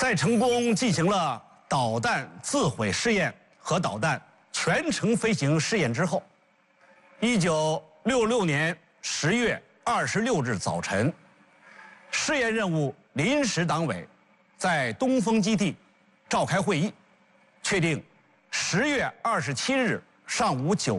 在成功进行了导弹自毁试验和导弹全程飞行试验之后，1966年10月26日早晨，试验任务临时党委在东风基地召开会议，确定10月27日上午9